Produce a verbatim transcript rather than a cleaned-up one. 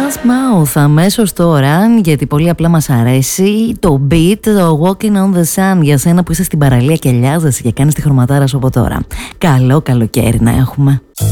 Smash Mouth αμέσως τώρα, γιατί πολύ απλά μας αρέσει το beat, το Walking on the Sun, για σένα που είσαι στην παραλία και λιάζεσαι και κάνεις τη χρωματάρα σου από τώρα. Καλό καλοκαίρι να έχουμε.